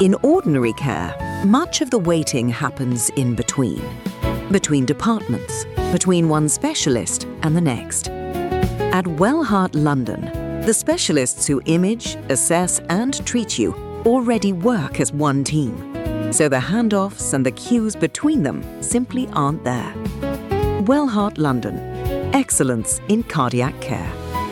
In ordinary care, much of the waiting happens in between departments, between one specialist and the next. At Wellheart London, the specialists who image, assess and treat you already work as one team, so the handoffs and the queues between them simply aren't there. Wellheart London, excellence in cardiac care.